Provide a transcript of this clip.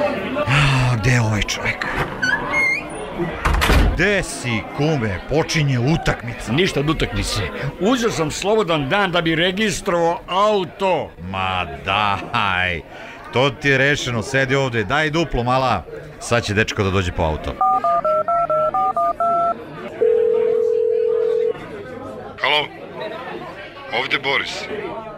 Gde je ovaj čovjek? Gde si, kume? Počinje utakmica. Ništa od utakmice. Uzeo sam slobodan dan da bi registrovao auto. Ma daj, to ti je rešeno, sedi ovde, daj duplo mala. Sad će dečko da dođe po auto. Halo, ovde Boris.